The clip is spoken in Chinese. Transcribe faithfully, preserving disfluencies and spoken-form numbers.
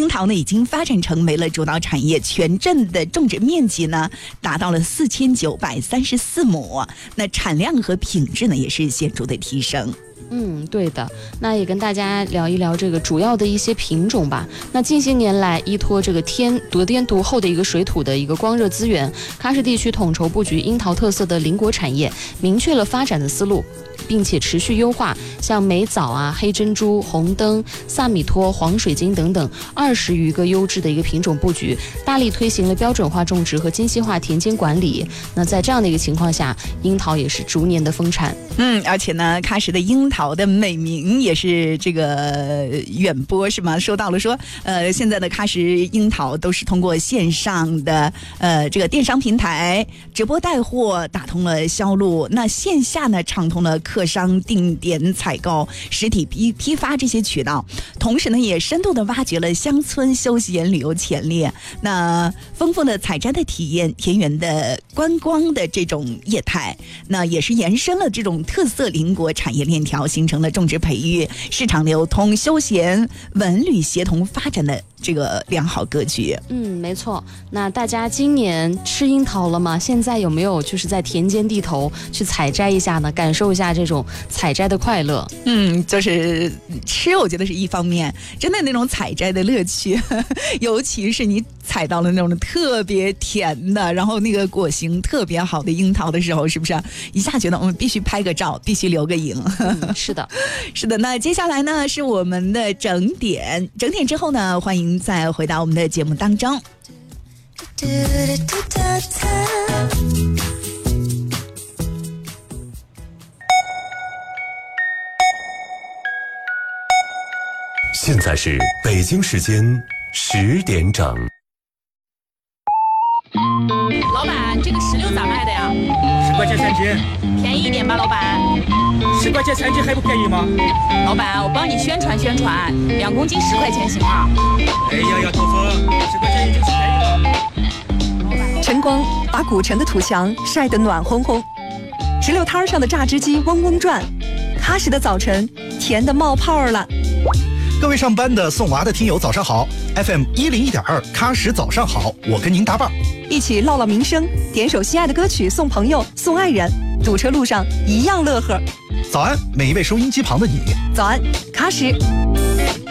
樱桃呢已经发展成为了主导产业，全镇的种植面积呢达到了四千九百三十四亩，那产量和品质呢也是显著的提升。 嗯，对的。那也跟大家聊一聊这个主要的一些品种吧。那近些年来，依托这个天得天独厚的一个水土的一个光热资源，喀什地区统筹布局樱桃特色的邻国产业，明确了发展的思路，并且持续优化像美枣啊、黑珍珠、红灯、萨米托、黄水晶等等二十余个优质的一个品种布局，大力推行了标准化种植和精细化田间管理。那在这样的一个情况下，樱桃也是逐年的丰产。 嗯，而且呢，喀什的樱桃的美名也是这个远播是吗？说到了说，呃，现在的喀什樱桃都是通过线上的呃这个电商平台直播带货，打通了销路。那线下呢，畅通了客商定点采购、实体批批发这些渠道，同时呢，也深度的挖掘了乡村休闲旅游潜力。那丰富的采摘的体验、田园的观光的这种业态，那也是延伸了这种特色邻国产业链条，形成了种植培育、市场流通、休闲文旅协同发展的这个良好格局。 嗯，没错。那大家今年吃樱桃了吗？现在有没有就是在田间地头去采摘一下呢？感受一下这种采摘的快乐。 嗯，就是吃，我觉得是一方面，真的那种采摘的乐趣，尤其是你采到了那种特别甜的，然后那个果形特别好的樱桃的时候，是不是一下觉得我们必须拍个照，必须留个影？ 嗯、是的， 是的。那接下来呢是我们的整点，整点之后呢，欢迎再回到我们的节目当中。 现在是北京时间十点整。 老板，这个石榴咋卖的呀？ 十块钱三斤， 便宜一点吧，老板。 十块钱三斤还不便宜吗？ 老板，我帮你宣传宣传，两公斤十块钱行吗？ 哎呀呀，头子，十块钱已经是便宜了。 晨光把古城的土墙晒得暖烘烘，石榴摊上的榨汁机嗡嗡转，喀什的早晨甜得冒泡了。 各位上班的、送娃的听友，早上好 ！F M 一零一点二，喀什早上好，我跟您搭伴， 一起唠唠民生，点首心爱的歌曲送朋友、送爱人，堵车路上一样乐呵。 早安，每一位收音机旁的你。 早安，喀什。